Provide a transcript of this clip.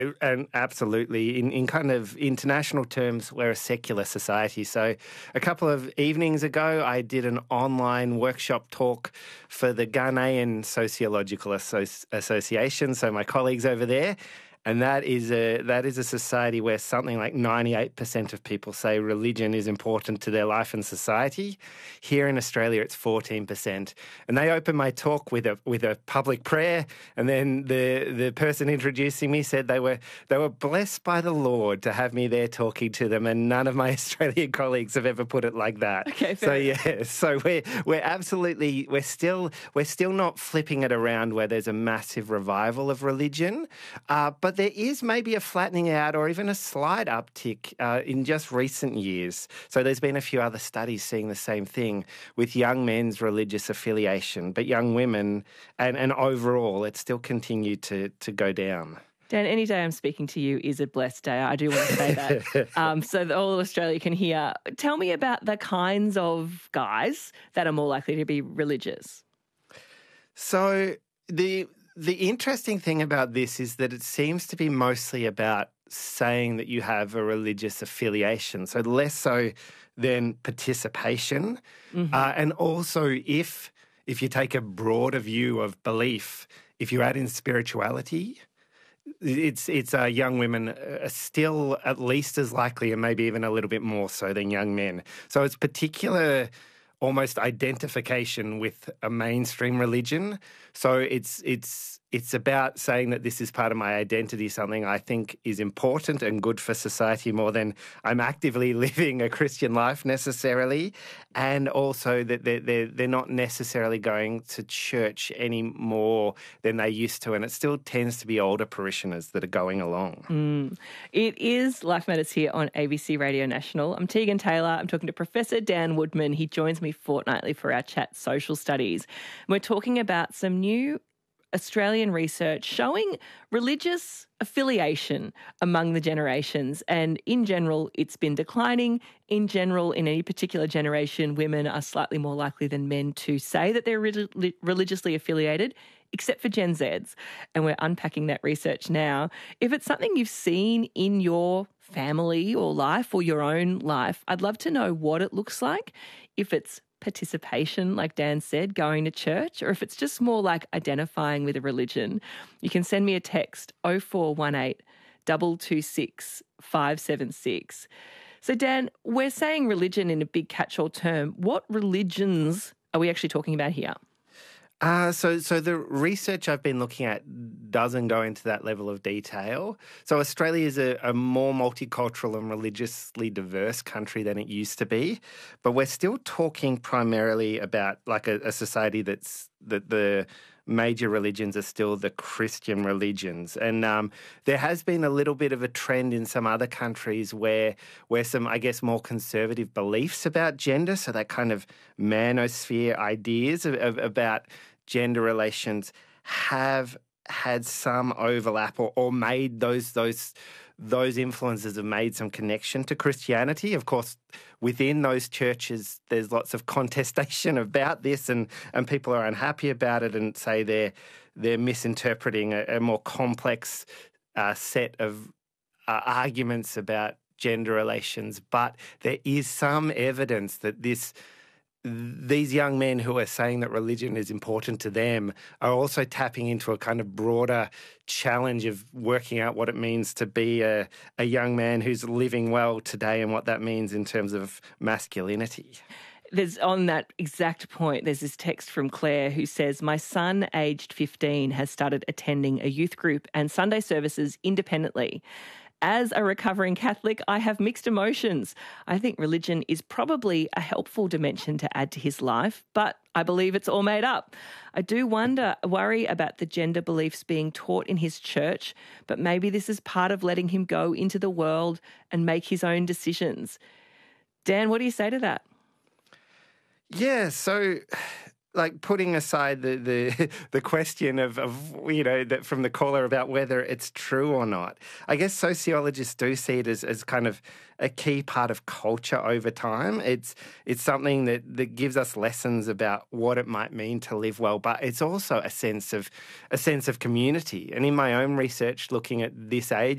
And absolutely. In kind of international terms, we're a secular society. So a couple of evenings ago, I did an online workshop talk for the Ghanaian Sociological Association, so my colleagues over there. And that is a society where something like 98% of people say religion is important to their life and society. Here in Australia, it's 14%. And they opened my talk with a public prayer, and then the person introducing me said they were blessed by the Lord to have me there talking to them, and none of my Australian colleagues have ever put it like that. Okay, so we're still not flipping it around where there's a massive revival of religion, but there is maybe a flattening out or even a slight uptick in just recent years. So there's been a few other studies seeing the same thing with young men's religious affiliation, but young women and overall it's still continued to go down. Dan, any day I'm speaking to you is a blessed day. I do want to say that so that all of Australia can hear. Tell me about the kinds of guys that are more likely to be religious. So the interesting thing about this is that it seems to be mostly about saying that you have a religious affiliation, so less so than participation. Mm-hmm. And also if you take a broader view of belief, if you add in spirituality, it's young women are still at least as likely and maybe even a little bit more so than young men. So it's particular almost identification with a mainstream religion. So it's about saying that this is part of my identity, something I think is important and good for society more than I'm actively living a Christian life necessarily, and also that they're not necessarily going to church any more than they used to, and it still tends to be older parishioners that are going along. It is Life Matters here on ABC Radio National. I'm Tegan Taylor. I'm talking to Professor Dan Woodman. He joins me fortnightly for our chat Social Studies. We're talking about some new Australian research showing religious affiliation among the generations, and in general it's been declining. In general, in any particular generation, women are slightly more likely than men to say that they're religiously affiliated, except for Gen Zs, and we're unpacking that research now. If it's something you've seen in your family or life or your own life, I'd love to know what it looks like. If it's participation, like Dan said, going to church, or if it's just more like identifying with a religion, you can send me a text 0418 226 576. So Dan, we're saying religion in a big catch-all term. What religions are we actually talking about here? So the research I've been looking at doesn't go into that level of detail. So Australia is a more multicultural and religiously diverse country than it used to be, but we're still talking primarily about like a society that the major religions are still the Christian religions. And there has been a little bit of a trend in some other countries where some, I guess, more conservative beliefs about gender, so that kind of manosphere ideas about gender relations have had some overlap or made those influences have made some connection to Christianity. Of course, within those churches, there's lots of contestation about this, and people are unhappy about it and say they're misinterpreting a more complex set of arguments about gender relations. But there is some evidence that these young men who are saying that religion is important to them are also tapping into a kind of broader challenge of working out what it means to be a young man who's living well today and what that means in terms of masculinity. There's on that exact point, there's this text from Claire who says, my son, aged 15, has started attending a youth group and Sunday services independently. As a recovering Catholic, I have mixed emotions. I think religion is probably a helpful dimension to add to his life, but I believe it's all made up. I do worry about the gender beliefs being taught in his church, but maybe this is part of letting him go into the world and make his own decisions. Dan, what do you say to that? Yeah, so like putting aside the question of that from the caller about whether it's true or not, I guess sociologists do see it as kind of a key part of culture over time. It's something that gives us lessons about what it might mean to live well, but it's also a sense of community. And in my own research, looking at this age